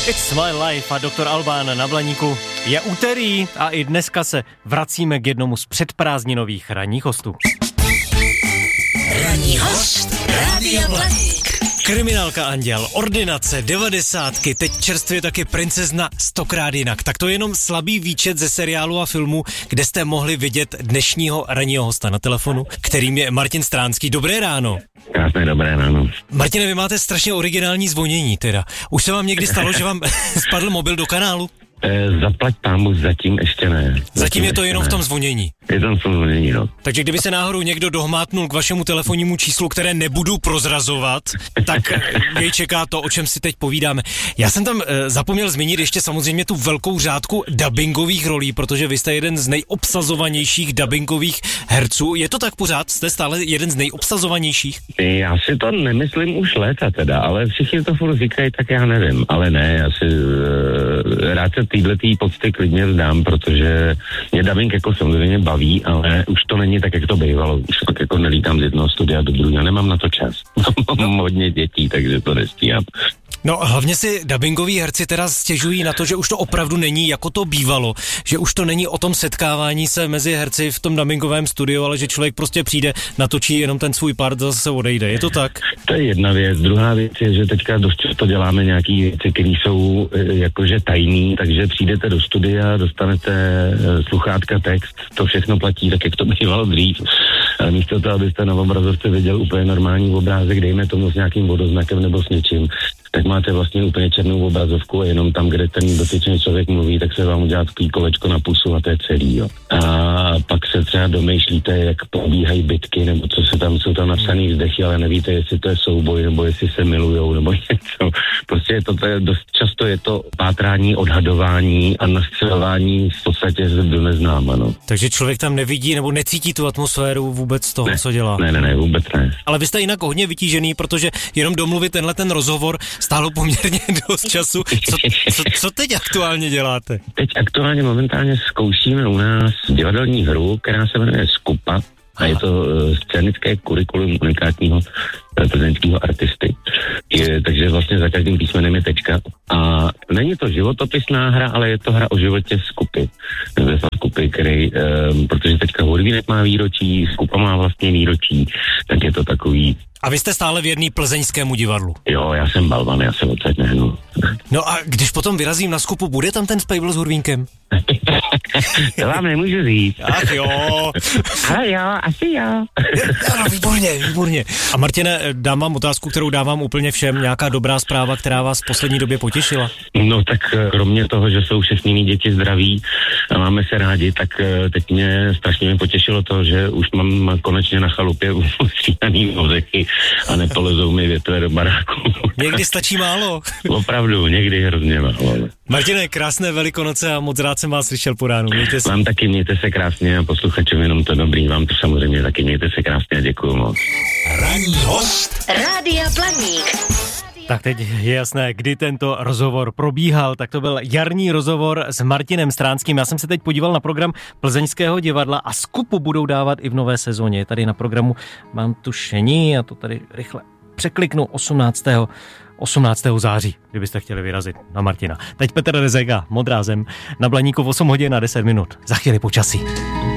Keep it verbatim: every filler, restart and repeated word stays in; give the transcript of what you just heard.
It's my life a doktor Alban na Blaníku. Je úterý a i dneska se vracíme k jednomu z předprázdninových ranních hostů. Ranní host Rádia Blaník. Kriminálka Anděl, ordinace, devadesátky, teď čerstvě taky princezna stokrát jinak. Tak to je jenom slabý výčet ze seriálu a filmu, kde jste mohli vidět dnešního ranního hosta na telefonu, kterým je Martin Stránský. Dobré ráno. Krásné dobré ráno. Martine, vy máte strašně originální zvonění teda. Už se vám někdy stalo, že vám spadl mobil do kanálu? E, zaplať pámu, zatím ještě ne. Zatím, zatím je to ještě jenom ne. v tom zvonění. Je to v tom zvonění, no. Takže kdyby se náhodou někdo dohmátnul k vašemu telefonnímu číslu, které nebudu prozrazovat, tak jej čeká to, o čem si teď povídáme. Já jsem tam e, zapomněl zmínit ještě samozřejmě tu velkou řádku dabingových rolí, protože vy jste jeden z nejobsazovanějších dabingových herců. Je to tak pořád? Jste stále jeden z nejobsazovanějších? Já si to nemyslím už léta teda, ale všichni to furt říkají, tak já nevím. Ale ne, já si e, rád se týhletý pocty klidně vzdám, protože mě dabing jako samozřejmě baví, ale už to není tak, jak to bývalo. Už tak jako nelítám z jednoho studia do druhého, nemám na to čas. Mám hodně dětí, takže to nestíhám. No hlavně si dabingoví herci teda stěžují na to, že už to opravdu není jako to bývalo, že už to není o tom setkávání se mezi herci v tom dabingovém studiu, ale že člověk prostě přijde, natočí jenom ten svůj part a zase odejde. Je to tak? To je jedna věc. Druhá věc je, že teďka dost často děláme nějaký věci, které jsou jakože tajný, takže přijdete do studia, dostanete sluchátka, text, to všechno platí tak, jak to bývalo dřív. Ale místo toho, abyste na obrazovce viděl úplně normální obrázek, dejme tomu s nějakým vodoznakem nebo s něčím, tak máte vlastně úplně černou obrazovku a jenom tam, kde ten dotyčný člověk mluví, tak se vám udělá takový kolečko na pusu a to je celý, jo. A pak se třeba domýšlíte, jak probíhají bitky, nebo co se tam, jsou tam napsaný vzdechy, ale nevíte, jestli to je souboj, nebo jestli se milujou, nebo něco. Prostě je to, to je dost často je to pátrání, odhadování a nastřelování v podstatě do neznáma, no. Takže člověk tam nevidí nebo necítí tu atmosféru vůbec toho, ne, co dělá. Ne, ne, ne, vůbec ne. Ale vy jste jinak hodně vytížený, protože jenom domluvit tenhle ten rozhovor stálo poměrně dost času. Co, co, co teď aktuálně děláte? Teď aktuálně momentálně zkoušíme u nás divadelní hru, která se jmenuje Skupa. A je to uh, scénické kurikulum unikátního plzeňského artisty. Je, takže vlastně za každým písmenem je tečka. A není to životopisná hra, ale je to hra o životě Skupy. Skupy, který, um, protože teďka Hurvínek má výročí, Skupa má vlastně výročí, tak je to takový. A vy jste stále věrný plzeňskému divadlu? Jo, já jsem balvan, já se odsaď nehnu. No a když potom vyrazím na Skupu, bude tam ten spejbl s Hurvínkem? To vám nemůžu říct. Ach jo. Ale jo, asi jo. Ano, výborně, výborně. A Martine, dám vám otázku, kterou dávám úplně všem. Nějaká dobrá zpráva, která vás v poslední době potěšila? No tak kromě toho, že jsou všechny mý děti zdraví a máme se rádi, tak teď mě strašně mě potěšilo to, že už mám konečně na chalupě stříhaný vozechy a nepolezou mi větve do baráku. Někdy stačí málo. Opravdu, někdy hrozně málo. Martine, krásné Velikonoce a moc rád jsem vás slyšel po ránu. Mějte se. Vám taky mějte se krásně a posluchačům jenom to dobrý. Vám to samozřejmě taky mějte se krásně a děkuju moc. Ranní host Rádia Blaník. Tak teď je jasné, kdy tento rozhovor probíhal. Tak to byl jarní rozhovor s Martinem Stránským. Já jsem se teď podíval na program Plzeňského divadla a Skupu budou dávat i v nové sezóně. Tady na programu mám tušení a to tady rychle překliknu osmnáctého osmnáctého září, kdybyste chtěli vyrazit na Martina. Teď Petr Rezega, Modrá zem, na Blaníku v osm hodin a deset minut. Za chvíli počasí.